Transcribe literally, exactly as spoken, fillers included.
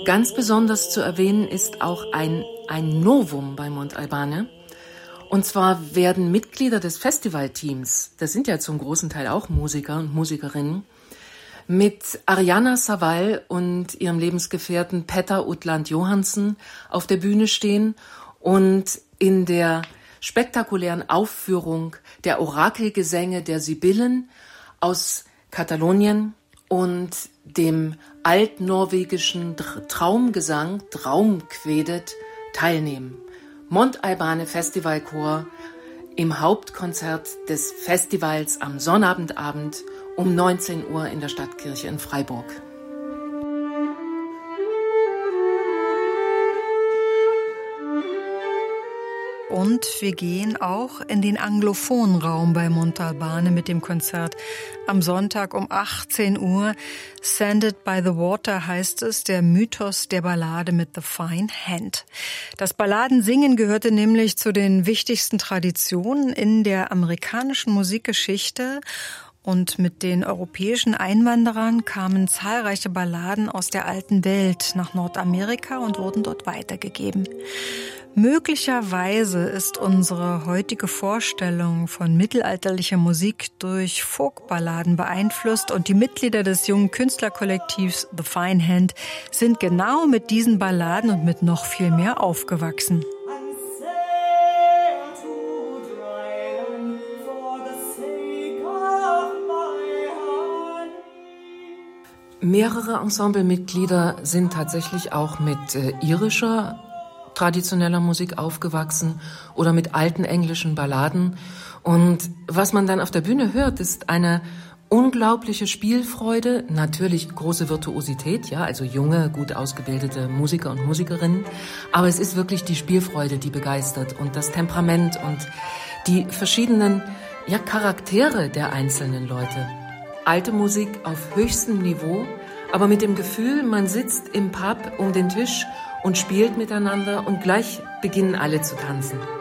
Ganz besonders zu erwähnen ist auch ein, ein Novum bei Montalbane. Und zwar werden Mitglieder des Festivalteams, das sind ja zum großen Teil auch Musiker und Musikerinnen, mit Ariana Savall und ihrem Lebensgefährten Petter Utland Johansen auf der Bühne stehen und in der spektakulären Aufführung der Orakelgesänge der Sibyllen aus Katalonien und dem altnorwegischen Traumgesang Traumkvedet teilnehmen. Montalbane Festivalchor im Hauptkonzert des Festivals am Sonnabendabend um neunzehn Uhr in der Stadtkirche in Freiburg. Und wir gehen auch in den anglophonen Raum bei Montalbane mit dem Konzert am Sonntag um achtzehn Uhr. Sanded by the Water heißt es, der Mythos der Ballade mit The Fine Hand. Das Balladensingen gehörte nämlich zu den wichtigsten Traditionen in der amerikanischen Musikgeschichte. Und mit den europäischen Einwanderern kamen zahlreiche Balladen aus der alten Welt nach Nordamerika und wurden dort weitergegeben. Möglicherweise ist unsere heutige Vorstellung von mittelalterlicher Musik durch Folkballaden beeinflusst und die Mitglieder des jungen Künstlerkollektivs The Fine Hand sind genau mit diesen Balladen und mit noch viel mehr aufgewachsen. Mehrere Ensemblemitglieder sind tatsächlich auch mit äh, irischer traditioneller Musik aufgewachsen oder mit alten englischen Balladen. Und was man dann auf der Bühne hört, ist eine unglaubliche Spielfreude, natürlich große Virtuosität, ja, also junge, gut ausgebildete Musiker und Musikerinnen. Aber es ist wirklich die Spielfreude, die begeistert und das Temperament und die verschiedenen, ja, Charaktere der einzelnen Leute. Alte Musik auf höchstem Niveau, aber mit dem Gefühl, man sitzt im Pub um den Tisch und spielt miteinander und gleich beginnen alle zu tanzen.